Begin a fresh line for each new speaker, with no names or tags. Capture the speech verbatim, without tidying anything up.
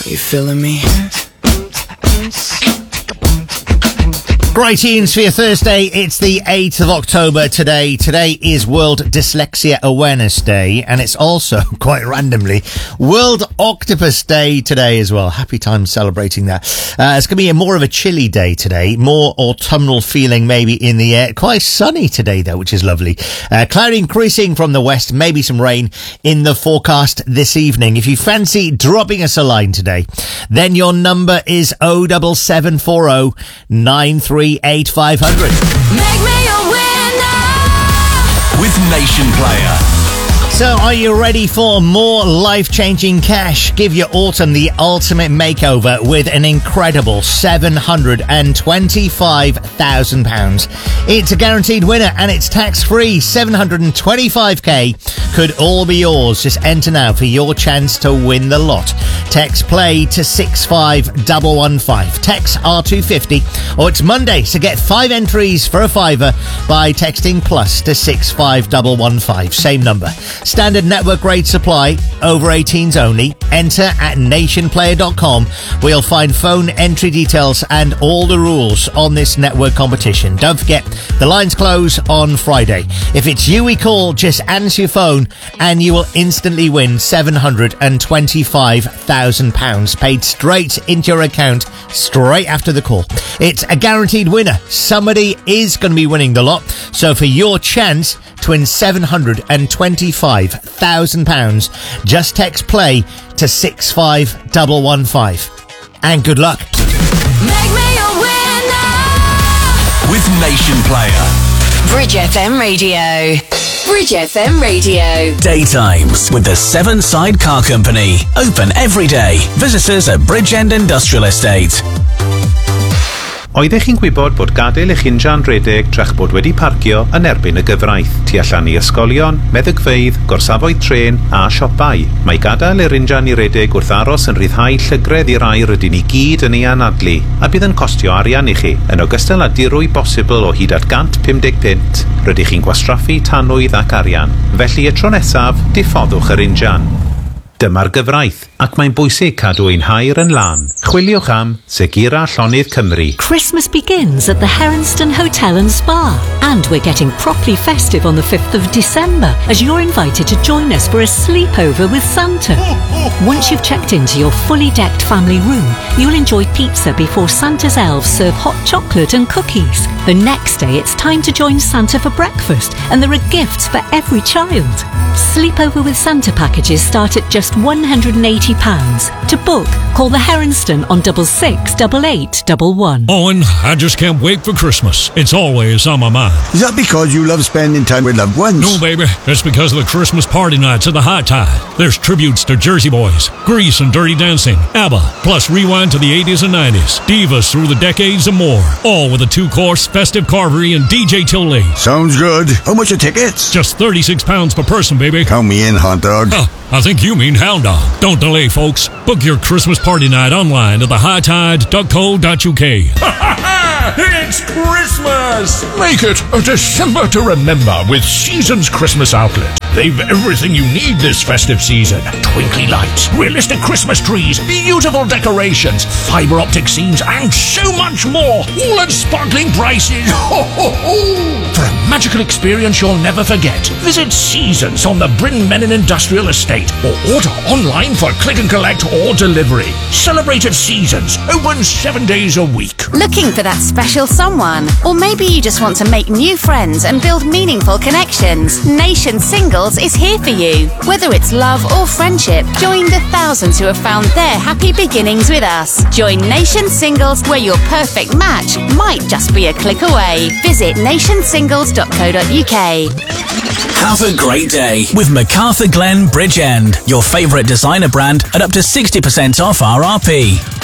You feeling me?
Great tunes for your Thursday. It's the eighth of October today. Today is World Dyslexia Awareness Day, and it's also, quite randomly, World Octopus Day today as well. Happy time celebrating that. Uh, it's going to be a more of a chilly day today. More autumnal feeling maybe in the air. Quite sunny today, though, which is lovely. Uh, cloud increasing from the west. Maybe some rain in the forecast this evening. If you fancy dropping us a line today, then your number is oh seven seven four oh nine three eight five hundred.
Make me a winner
with Nation Player.
So, are you ready for more life-changing cash? Give your autumn the ultimate makeover with an incredible seven hundred twenty-five thousand pounds. It's a guaranteed winner and it's tax-free. seven hundred twenty-five k could all be yours. Just enter now for your chance to win the lot. Text play to six five one one five. Text R two fifty, or it's Monday, so get five entries for a fiver by texting plus to six five one one five. Same number. Standard network rate supply, over eighteens only. Enter at nation player dot com, where you'll find phone entry details and all the rules on this network competition. Don't forget, the lines close on Friday. If it's you we call, just answer your phone and you will instantly win seven hundred twenty-five thousand pounds paid straight into your account straight after the call. It's a guaranteed winner. Somebody is going to be winning the lot. So for your chance to win seven hundred twenty-five thousand pounds, just text play to six five one one five. And good luck.
Make me a winner
with Nation Player.
Bridge F M Radio. Bridge F M Radio.
Daytimes with the Seven Side Car Company. Open every day. Visitors at Bridgend Industrial Estate.
Oeddech chi'n gwybod bod gadael eich injan rhedeg trach bod wedi parcio yn erbyn y gyfraith, tu allan i ysgolion, meddygfeydd, gorsafoedd tren a siopau. Mae gadael yr injan i redeg wrth aros yn rhyddhau llygredd i'r air rydyn ni gyd yn ei anadlu, a bydd yn costio arian i chi. Yn ogystal â dirwy bosibl o hyd at gant pumdeg pint, rydych chi'n gwastraffu tanwydd ac arian. Felly y tro nesaf, diffoddwch yr injan. Dyma'r gyfraith, ac mae'n bwysig cadw ein hair yn lan. Chwiliwch am Segura Llonydd Cymru.
Christmas begins at the Heronston Hotel and Spa, and we're getting properly festive on the fifth of December as you're invited to join us for a sleepover with Santa. Once you've checked into your fully decked family room, you'll enjoy pizza before Santa's elves serve hot chocolate and cookies. The next day it's time to join Santa for breakfast, and there are gifts for every child. Sleepover with Santa packages start at just one hundred eighty pounds. To book, call the Heronston on double six double eight double one.
Owen, I just can't wait for Christmas. It's always on my mind.
Is that because you love spending time with loved ones?
No, baby. It's because of the Christmas party nights at the High Tide. There's tributes to Jersey Boys, Grease and Dirty Dancing, ABBA, plus rewind to the eighties and nineties, divas through the decades and more. All with a two-course festive carvery and D J Tilly.
Sounds good. How much are tickets?
Just thirty-six pounds per person, baby.
Count me in, hot dog.
Oh, I think you mean hound dog. Don't delay, folks. Book your Christmas party night online at the high tide dot co dot uk.
It's Christmas! Make it a December to remember with Seasons Christmas Outlet. They've everything you need this festive season. Twinkly lights, realistic Christmas trees, beautiful decorations, fibre optic scenes, and so much more. All at sparkling prices. Ho, ho, ho. For a magical experience you'll never forget, visit Seasons on the Bryn Menin Industrial Estate or order online for click and collect or delivery. Celebrate at Seasons, open seven days a week.
Looking for that special someone? Or maybe you just want to make new friends and build meaningful connections? Nation Singles is here for you. Whether it's love or friendship, join the thousands who have found their happy beginnings with us. Join Nation Singles, where your perfect match might just be a click away. Visit nation singles dot co dot uk.
Have a great day with MacArthur Glen Bridgend, your favourite designer brand at up to sixty percent off R R P.